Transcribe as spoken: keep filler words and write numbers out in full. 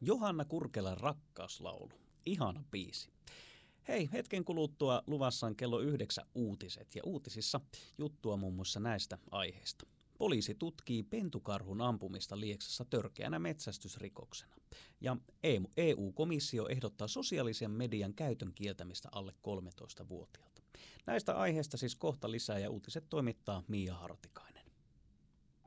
Johanna Kurkelan rakkauslaulu. Ihana biisi. Hei, hetken kuluttua luvassa on kello yhdeksän uutiset ja uutisissa juttua muun muassa näistä aiheista. Poliisi tutkii pentukarhun ampumista Lieksassa törkeänä metsästysrikoksena. Ja E U-komissio ehdottaa sosiaalisen median käytön kieltämistä alle kolmetoistavuotiaalta. Näistä aiheista siis kohta lisää ja uutiset toimittaa Miia Hartikainen.